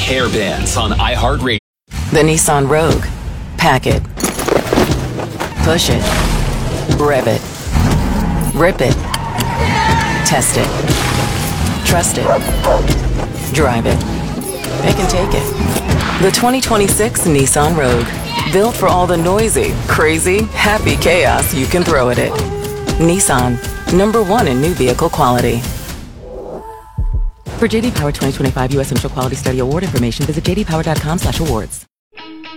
hair bands on iHeartRadio. The Nissan Rogue. Pack it. Push it. Rev it. Rip it. Test it. Trust it. Drive it. It can take it. The 2026 Nissan Rogue. Built for all the noisy, crazy, happy chaos you can throw at it. Nissan. #1 in new vehicle quality. For JD Power 2025 U.S. Initial Quality Study Award information, visit jdpower.com/awards.